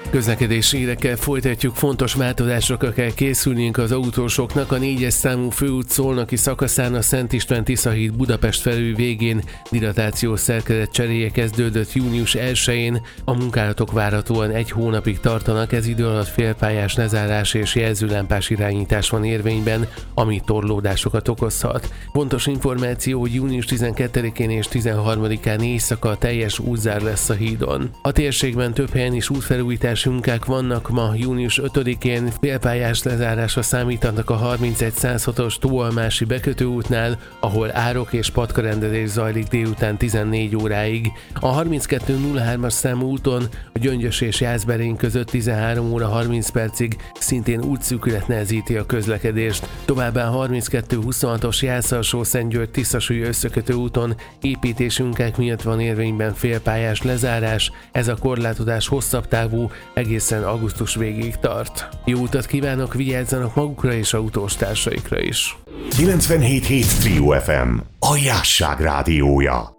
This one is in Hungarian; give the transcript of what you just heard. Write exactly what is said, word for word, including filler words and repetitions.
Közlekedési hírekkel folytatjuk, fontos változásokra kell készülniünk az autósoknak. A négyes számú főút Szolnoki szakaszán a Szent István Tiszahíd Budapest felül végén dilatációs szerkezet cseréje kezdődött június elsején. A munkálatok várhatóan egy hónapig tartanak, ez idő alatt félpályás lezárás és jelzőlámpás irányítás van érvényben, ami torlódásokat okozhat. Fontos információ, hogy június tizenkettedikén és tizenharmadikán éjszaka teljes útzár lesz a hídon. A térségben több helyen is útfelújítás munkák vannak. Ma június ötödikén félpályás lezárásra számítanak a harmincegy száz hatos Tóalmási bekötőútnál, ahol árok és patkarendezés zajlik délután tizennégy óráig. A harminckettő nulla hármas számú úton a Gyöngyös és Jászberény között tizenhárom óra harminc percig szintén útszűkület nehezíti a közlekedést. Továbbá a harminckettő huszonhatos Jász-Alsó-Szentgyörgy-Tiszasúly összekötő úton építési munkák miatt van érvényben félpályás lezárás. Ez a korlátozás hosszabb távú, egészen augusztus végéig tart. Jó utat kívánok, vigyázzanak magukra és autóstársaikra is. kilencvenhét hét Trio ef em, a Jásság rádiója.